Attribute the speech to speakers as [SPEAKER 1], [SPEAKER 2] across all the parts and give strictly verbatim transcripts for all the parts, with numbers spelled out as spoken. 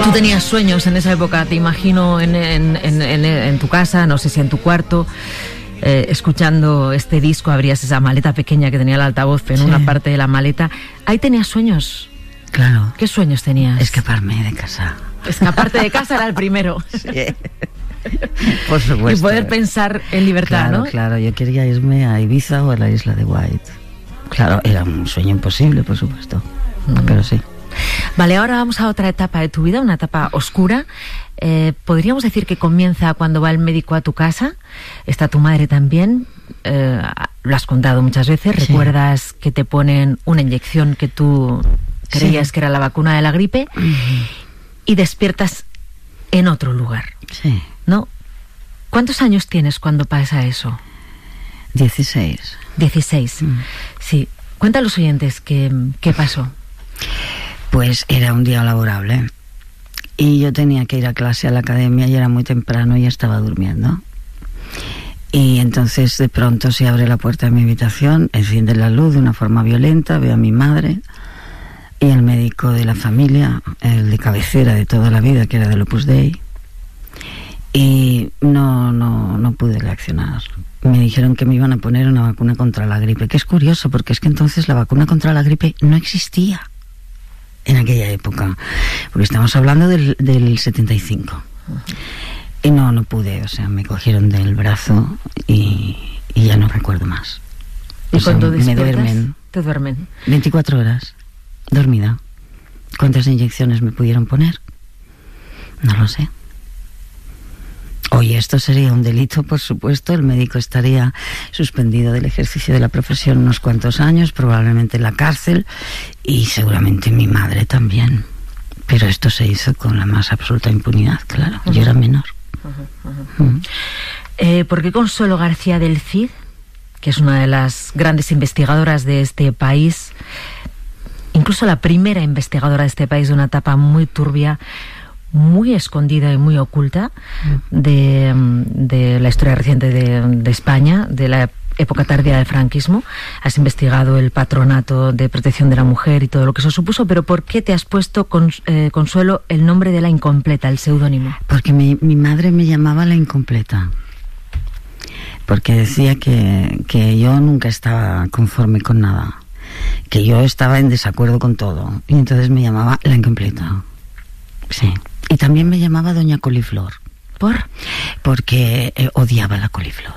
[SPEAKER 1] Tú tenías sueños en esa época, te imagino, en, en, en, en, en tu casa, no sé si en tu cuarto, eh, escuchando este disco, abrías esa maleta pequeña que tenía el altavoz en sí. una parte de la maleta. ¿Ahí tenías sueños?
[SPEAKER 2] Claro.
[SPEAKER 1] ¿Qué sueños tenías?
[SPEAKER 2] Escaparme de casa.
[SPEAKER 1] Escaparte de casa era el primero.
[SPEAKER 2] Sí. Por supuesto.
[SPEAKER 1] Y poder pensar en libertad,
[SPEAKER 2] claro,
[SPEAKER 1] ¿no?
[SPEAKER 2] Claro, yo quería irme a Ibiza o a la isla de White. Claro, era un sueño imposible, por supuesto, mm. pero sí.
[SPEAKER 1] Vale, ahora vamos a otra etapa de tu vida, una etapa oscura. Eh, ¿Podríamos decir que comienza cuando va el médico a tu casa? Está tu madre también, eh, lo has contado muchas veces.
[SPEAKER 2] Sí.
[SPEAKER 1] ¿Recuerdas que te ponen una inyección que tú creías sí. que era la vacuna de la gripe? Uh-huh. Y despiertas en otro lugar.
[SPEAKER 2] Sí.
[SPEAKER 1] ¿No? ¿Cuántos años tienes cuando pasa eso?
[SPEAKER 2] Dieciséis.
[SPEAKER 1] Dieciséis, mm. sí. Cuenta a los oyentes qué, qué pasó.
[SPEAKER 2] Pues era un día laborable y yo tenía que ir a clase a la academia y era muy temprano y estaba durmiendo. Y entonces de pronto se abre la puerta de mi habitación, enciende la luz de una forma violenta, veo a mi madre y el médico de la familia, el de cabecera de toda la vida, que era del Opus Dei, y no, no, no pude reaccionar. Me dijeron que me iban a poner una vacuna contra la gripe, que es curioso porque es que entonces la vacuna contra la gripe no existía en aquella época, porque estamos hablando del, del setenta y cinco. Y no, no pude, o sea, me cogieron del brazo y, y ya no recuerdo más.
[SPEAKER 1] ¿Y o cuando
[SPEAKER 2] sea,
[SPEAKER 1] despiertas?
[SPEAKER 2] Me duermen.
[SPEAKER 1] ¿Te duermen?
[SPEAKER 2] veinticuatro horas, dormida. ¿Cuántas inyecciones me pudieron poner? No lo sé. Oye, esto sería un delito, por supuesto. El médico estaría suspendido del ejercicio de la profesión unos cuantos años, probablemente en la cárcel, y seguramente mi madre también. Pero esto se hizo con la más absoluta impunidad, claro. Uh-huh. Yo era menor.
[SPEAKER 1] Uh-huh, uh-huh. Uh-huh. Eh, ¿Por qué Consuelo García del Cid, que es una de las grandes investigadoras de este país, incluso la primera investigadora de este país de una etapa muy turbia, muy escondida y muy oculta de, de la historia reciente de, de España, de la época tardía del franquismo? Has investigado el patronato de protección de la mujer y todo lo que eso supuso, pero ¿por qué te has puesto, con, eh, Consuelo, el nombre de la incompleta, el seudónimo?
[SPEAKER 2] Porque mi, mi madre me llamaba la incompleta, porque decía que, que yo nunca estaba conforme con nada, que yo estaba en desacuerdo con todo, y entonces me llamaba la incompleta. Sí. Y también me llamaba Doña Coliflor.
[SPEAKER 1] ¿Por?
[SPEAKER 2] Porque eh, odiaba la coliflor.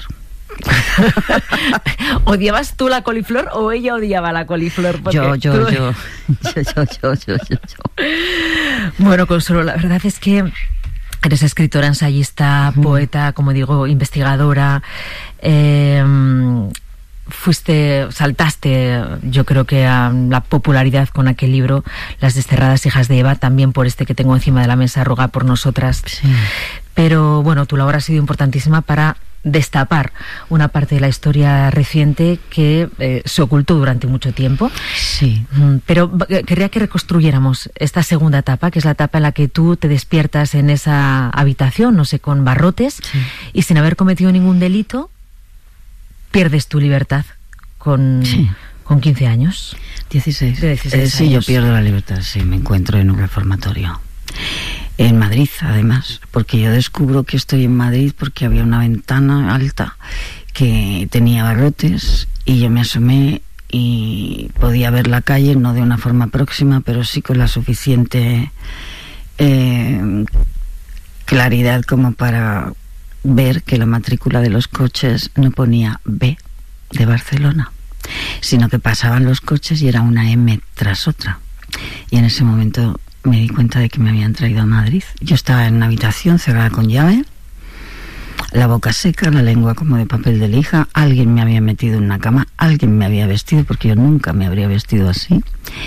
[SPEAKER 1] ¿Odiabas tú la coliflor o ella odiaba la coliflor?
[SPEAKER 2] Yo, yo, tú... yo, yo, yo, yo, yo, yo, yo.
[SPEAKER 1] Bueno, Consuelo, la verdad es que eres escritora, ensayista, uh-huh. poeta, como digo, investigadora. Eh, fuiste, saltaste, yo creo que a la popularidad con aquel libro, Las desterradas hijas de Eva, también por este que tengo encima de la mesa, Ruega por nosotras.
[SPEAKER 2] Sí.
[SPEAKER 1] Pero bueno, tu labor ha sido importantísima para destapar una parte de la historia reciente que eh, se ocultó durante mucho tiempo.
[SPEAKER 2] Sí.
[SPEAKER 1] Pero querría que reconstruyéramos esta segunda etapa, que es la etapa en la que tú te despiertas en esa habitación, no sé, con barrotes, sí. y sin haber cometido ningún delito, pierdes tu libertad con, sí. con quince años.
[SPEAKER 2] dieciséis.
[SPEAKER 1] De dieciséis
[SPEAKER 2] eh, sí, yo pierdo la libertad, sí, me encuentro en un reformatorio. En Madrid, además, porque yo descubro que estoy en Madrid porque había una ventana alta que tenía barrotes y yo me asomé y podía ver la calle, no de una forma próxima, pero sí con la suficiente eh, claridad como para ver que la matrícula de los coches no ponía B de Barcelona, sino que pasaban los coches y era una M tras otra. Y en ese momento me di cuenta de que me habían traído a Madrid. Yo estaba en una habitación cerrada con llave, la boca seca, la lengua como de papel de lija. Alguien me había metido en una cama, alguien me había vestido, porque yo nunca me habría vestido así.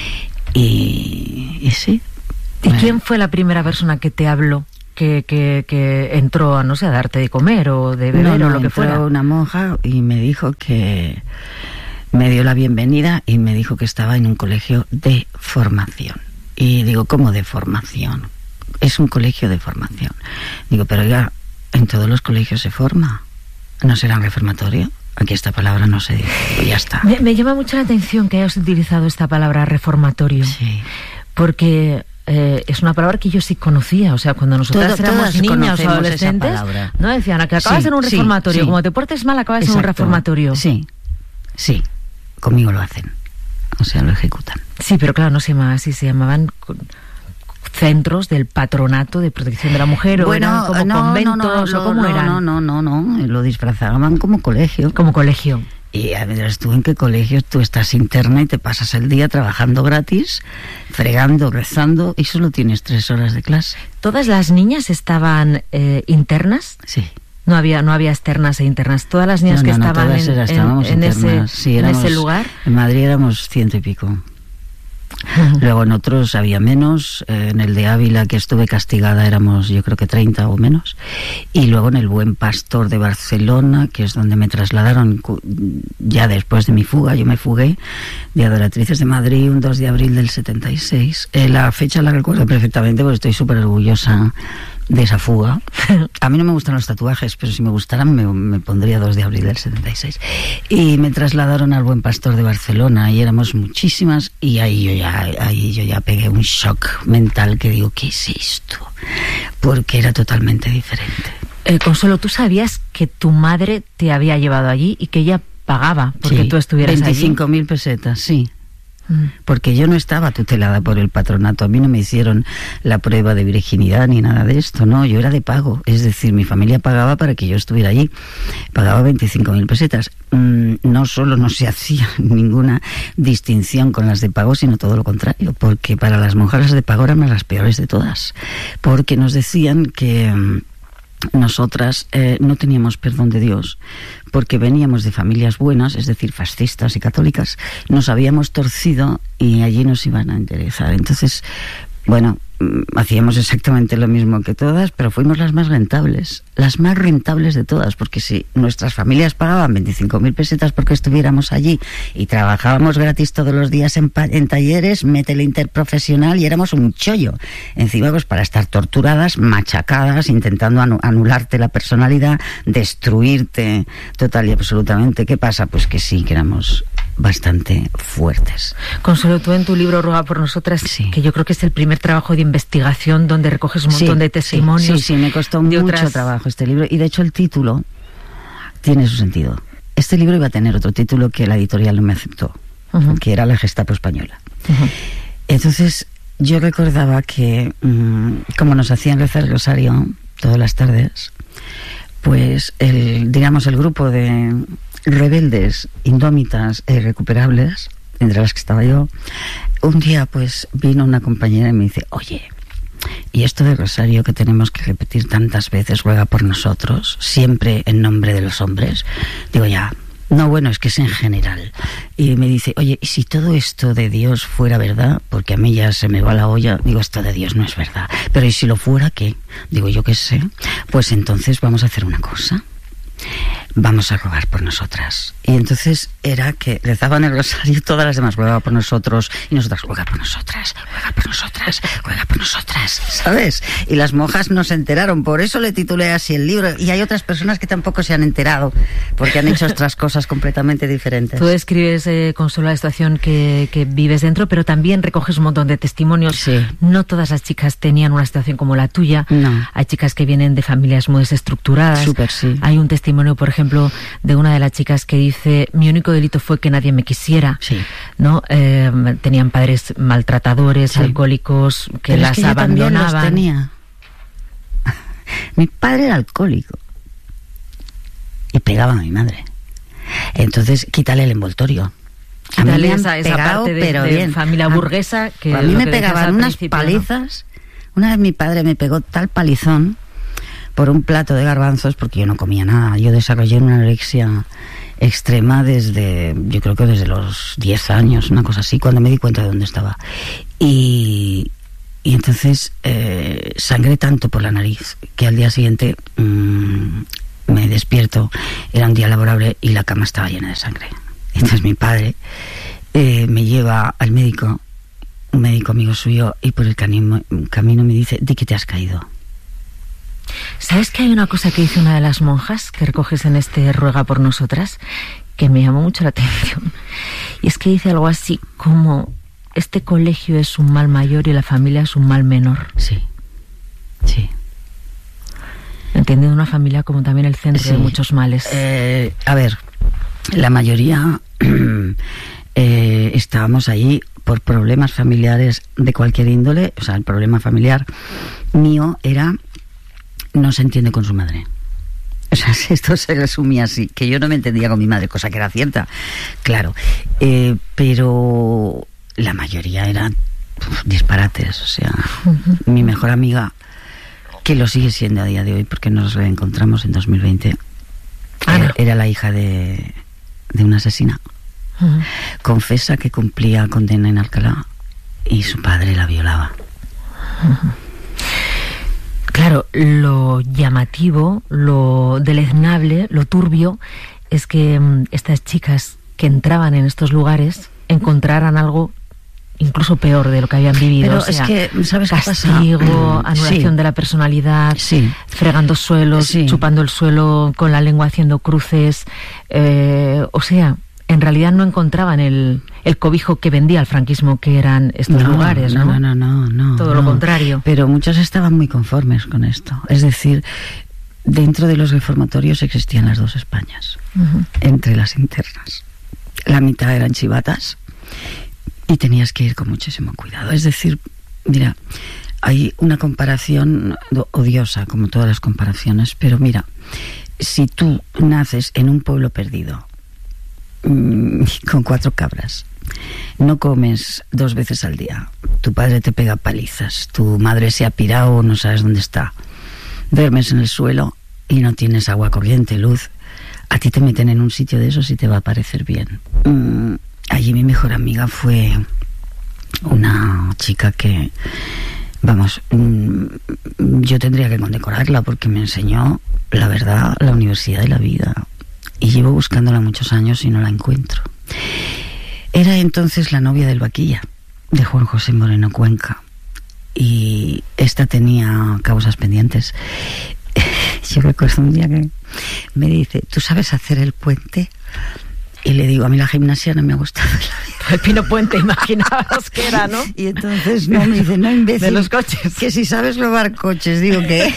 [SPEAKER 2] Y, y sí.
[SPEAKER 1] ¿Y me... quién fue la primera persona que te habló? Que, que, que entró a, no sé, a darte de comer o de beber,
[SPEAKER 2] no, no,
[SPEAKER 1] o lo que
[SPEAKER 2] entró
[SPEAKER 1] fuera.
[SPEAKER 2] Una monja y me dijo que me dio la bienvenida y me dijo que estaba en un colegio de formación. Y digo, ¿cómo de formación? Es un colegio de formación. Digo, pero ya en todos los colegios se forma. ¿No será un reformatorio? Aquí esta palabra no se dice, ya está.
[SPEAKER 1] Me, me llama mucho la atención que hayas utilizado esta palabra reformatorio.
[SPEAKER 2] Sí.
[SPEAKER 1] Porque eh, es una palabra que yo sí conocía. O sea, cuando nosotras
[SPEAKER 2] Todo,
[SPEAKER 1] éramos niños o adolescentes, no decían que acabas
[SPEAKER 2] sí,
[SPEAKER 1] en un reformatorio.
[SPEAKER 2] Sí, sí.
[SPEAKER 1] Como te portes mal, acabas
[SPEAKER 2] Exacto.
[SPEAKER 1] en un reformatorio.
[SPEAKER 2] Sí, sí. Conmigo lo hacen. O sea, lo ejecutan.
[SPEAKER 1] Sí, pero claro, no se llamaba así, se llamaban centros del patronato de protección de la mujer,
[SPEAKER 2] bueno,
[SPEAKER 1] o eran como
[SPEAKER 2] no,
[SPEAKER 1] conventos,
[SPEAKER 2] no, no,
[SPEAKER 1] o cómo
[SPEAKER 2] no,
[SPEAKER 1] eran.
[SPEAKER 2] No, no, no, no, lo disfrazaban como colegio.
[SPEAKER 1] Como colegio.
[SPEAKER 2] Y a ver, tú en qué colegio tú estás interna y te pasas el día trabajando gratis, fregando, rezando, y solo tienes tres horas de clase.
[SPEAKER 1] ¿Todas las niñas estaban eh, internas?
[SPEAKER 2] Sí.
[SPEAKER 1] No había, no había externas e internas. Todas las niñas
[SPEAKER 2] no,
[SPEAKER 1] que
[SPEAKER 2] no, no,
[SPEAKER 1] estaban
[SPEAKER 2] todas
[SPEAKER 1] en,
[SPEAKER 2] eras,
[SPEAKER 1] en, en, ese,
[SPEAKER 2] sí,
[SPEAKER 1] en
[SPEAKER 2] éramos,
[SPEAKER 1] ese lugar.
[SPEAKER 2] En Madrid éramos ciento y pico. Luego en otros había menos. En el de Ávila, que estuve castigada, éramos yo creo que treinta o menos. Y luego en el Buen Pastor de Barcelona, que es donde me trasladaron ya después de mi fuga. Yo me fugué de Adoratrices de Madrid un dos de abril del setenta y seis. Eh, la fecha la recuerdo perfectamente porque estoy súper orgullosa de esa fuga. A mí no me gustan los tatuajes, pero si me gustaran me, me pondría dos de abril del setenta y seis. Y me trasladaron al Buen Pastor de Barcelona y éramos muchísimas, y ahí yo ya, ahí yo ya pegué un shock mental que digo, ¿qué es esto? Porque era totalmente diferente.
[SPEAKER 1] Eh, Consuelo, ¿tú sabías que tu madre te había llevado allí y que ella pagaba porque
[SPEAKER 2] sí,
[SPEAKER 1] tú estuvieras allí?
[SPEAKER 2] veinticinco mil pesetas, sí. Porque yo no estaba tutelada por el patronato, a mí no me hicieron la prueba de virginidad ni nada de esto, no, yo era de pago, es decir, mi familia pagaba para que yo estuviera allí, pagaba veinticinco mil pesetas. Mm, no solo no se hacía ninguna distinción con las de pago, sino todo lo contrario, porque para las monjas las de pago eran las peores de todas, porque nos decían que nosotras eh, no teníamos perdón de Dios porque veníamos de familias buenas, es decir, fascistas y católicas, nos habíamos torcido y allí nos iban a enderezar. Entonces, bueno, hacíamos exactamente lo mismo que todas, pero fuimos las más rentables, las más rentables de todas, porque si nuestras familias pagaban veinticinco mil pesetas porque estuviéramos allí y trabajábamos gratis todos los días en, en talleres, métele interprofesional y éramos un chollo. Encima, pues para estar torturadas, machacadas, intentando anu anularte la personalidad, destruirte total y absolutamente. ¿Qué pasa? Pues que sí, que éramos bastante fuertes.
[SPEAKER 1] Consuelo, tú en tu libro Ruega por nosotras, sí, que yo creo que es el primer trabajo de investigación donde recoges un montón
[SPEAKER 2] sí,
[SPEAKER 1] de testimonios.
[SPEAKER 2] Sí, sí, sí, me costó mucho otras... trabajo este libro, y de hecho el título tiene su sentido. Este libro iba a tener otro título que la editorial no me aceptó, uh-huh. que era La Gestapo Española. Uh-huh. Entonces yo recordaba que mmm, como nos hacían rezar el rosario todas las tardes, pues el, digamos, el grupo de rebeldes, indómitas e irrecuperables, entre las que estaba yo, un día pues vino una compañera y me dice, oye, y esto del rosario que tenemos que repetir tantas veces, ruega por nosotros, siempre en nombre de los hombres. Digo, ya, no, bueno, es que es en general. Y me dice, oye, ¿y si todo esto de Dios fuera verdad? Porque a mí ya se me va la olla. Digo, esto de Dios no es verdad. Pero ¿y si lo fuera qué? Digo, yo qué sé. Pues entonces vamos a hacer una cosa. Vamos a rogar por nosotras. Y entonces era que rezaban el rosario, todas las demás ruega por nosotros, y nosotras ruega por nosotras, ruega por nosotras, ruega por nosotras, ¿sabes? Y las monjas no se enteraron, por eso le titulé así el libro. Y hay otras personas que tampoco se han enterado, porque han hecho otras cosas completamente diferentes.
[SPEAKER 1] Tú describes, eh, Consuelo, la situación que, que vives dentro, pero también recoges un montón de testimonios.
[SPEAKER 2] Sí.
[SPEAKER 1] No todas las chicas tenían una situación como la tuya.
[SPEAKER 2] No.
[SPEAKER 1] Hay chicas que vienen de familias muy desestructuradas.
[SPEAKER 2] Súper, sí.
[SPEAKER 1] Hay un testimonio, por ejemplo, de una de las chicas que dice, mi único delito fue que nadie me quisiera.
[SPEAKER 2] Sí.
[SPEAKER 1] ¿No? Eh, tenían padres maltratadores, sí, alcohólicos, que
[SPEAKER 2] pero
[SPEAKER 1] las
[SPEAKER 2] es que yo
[SPEAKER 1] abandonaban.
[SPEAKER 2] Los tenía. Mi padre era alcohólico y pegaba a mi madre. Entonces, quítale el envoltorio.
[SPEAKER 1] Quítale esa, esa
[SPEAKER 2] pegado,
[SPEAKER 1] parte de,
[SPEAKER 2] pero
[SPEAKER 1] de
[SPEAKER 2] bien.
[SPEAKER 1] familia burguesa que
[SPEAKER 2] a mí me
[SPEAKER 1] que
[SPEAKER 2] pegaban unas
[SPEAKER 1] principio,
[SPEAKER 2] palizas, ¿no? Una vez mi padre me pegó tal palizón por un plato de garbanzos, porque yo no comía nada. Yo desarrollé una anorexia extrema desde, yo creo que desde los diez años, una cosa así, cuando me di cuenta de dónde estaba. Y, y entonces eh, sangré tanto por la nariz que al día siguiente mmm, me despierto, era un día laborable y la cama estaba llena de sangre. Entonces mi padre eh, me lleva al médico, un médico amigo suyo, y por el camino, camino me dice, di que te has caído.
[SPEAKER 1] ¿Sabes que hay una cosa que dice una de las monjas que recoges en este Ruega por nosotras que me llamó mucho la atención? Y es que dice algo así como, este colegio es un mal mayor y la familia es un mal menor.
[SPEAKER 2] Sí, sí.
[SPEAKER 1] Entendiendo una familia como también el centro
[SPEAKER 2] Sí.
[SPEAKER 1] de muchos males.
[SPEAKER 2] Eh, a ver, la mayoría eh, estábamos allí por problemas familiares de cualquier índole. O sea, el problema familiar mío era no se entiende con su madre. O sea, esto se resumía así, que yo no me entendía con mi madre, cosa que era cierta, claro. Eh, pero la mayoría eran uf, disparates. O sea, uh-huh. Mi mejor amiga, que lo sigue siendo a día de hoy porque nos reencontramos en dos mil veinte, era, era la hija de, de una asesina. Uh-huh. Confesa que cumplía condena en Alcalá y su padre la violaba.
[SPEAKER 1] Uh-huh. Claro, lo llamativo, lo deleznable, lo turbio es que um, estas chicas que entraban en estos lugares encontraran algo incluso peor de lo que habían vivido.
[SPEAKER 2] Pero
[SPEAKER 1] o sea,
[SPEAKER 2] es que, ¿sabes
[SPEAKER 1] castigo,
[SPEAKER 2] qué pasa?
[SPEAKER 1] anulación
[SPEAKER 2] Sí.
[SPEAKER 1] de la personalidad,
[SPEAKER 2] Sí.
[SPEAKER 1] fregando suelos,
[SPEAKER 2] Sí.
[SPEAKER 1] chupando el suelo con la lengua haciendo cruces. Eh, o sea, en realidad no encontraban el, el cobijo que vendía el franquismo, que eran estos
[SPEAKER 2] no,
[SPEAKER 1] lugares, ¿no?
[SPEAKER 2] No, no, no, no.
[SPEAKER 1] Todo
[SPEAKER 2] no.
[SPEAKER 1] lo contrario.
[SPEAKER 2] Pero muchos estaban muy conformes con esto. Es decir, dentro de los reformatorios existían las dos Españas, uh-huh. entre las internas. La mitad eran chivatas y tenías que ir con muchísimo cuidado. Es decir, mira, hay una comparación odiosa, como todas las comparaciones, pero mira, si tú naces en un pueblo perdido, con cuatro cabras, no comes dos veces al día, tu padre te pega palizas, tu madre se ha pirado, no sabes dónde está, duermes en el suelo y no tienes agua corriente, luz, a ti te meten en un sitio de esos y te va a parecer bien. Mm, allí mi mejor amiga fue una chica que, vamos, mm, yo tendría que condecorarla porque me enseñó la verdad, la universidad de la vida. Y llevo buscándola muchos años y no la encuentro. Era entonces la novia del Vaquilla, de Juan José Moreno Cuenca. Y esta tenía causas pendientes. Yo recuerdo un día que me dice, ¿tú sabes hacer el puente? Y le digo, a mí la gimnasia no me ha gustado en la vida.
[SPEAKER 1] El Pino Puente, imaginaos que era, ¿no?
[SPEAKER 2] Y entonces no, me dice, no, imbécil.
[SPEAKER 1] De los coches.
[SPEAKER 2] Que si sabes robar coches, digo, ¿qué?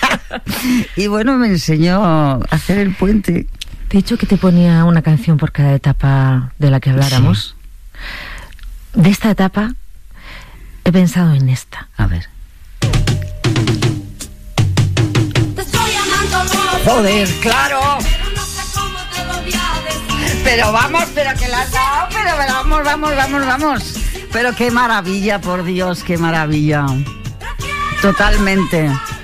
[SPEAKER 2] Y bueno, me enseñó a hacer el puente.
[SPEAKER 1] Te he dicho que te ponía una canción por cada etapa de la que habláramos. Sí. De esta etapa he pensado en esta.
[SPEAKER 2] A ver. Joder, claro. Pero vamos, pero que la has dado, pero vamos, vamos, vamos, vamos. Pero qué maravilla, por Dios, qué maravilla. Totalmente.